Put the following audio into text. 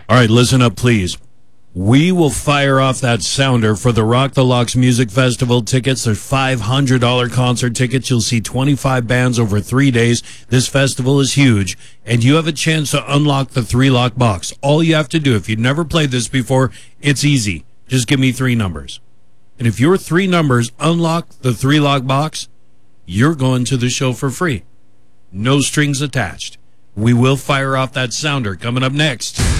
All right, listen up, please. We will fire off that sounder for the Rock the Locks Music Festival tickets. They're $500 concert tickets. You'll see 25 bands over 3 days. This festival is huge, and you have a chance to unlock the 3-lock box. All you have to do, if you've never played this before, it's easy. Just give me 3 numbers. And if your 3 numbers unlock the 3-lock box, you're going to the show for free. No strings attached. We will fire off that sounder coming up next.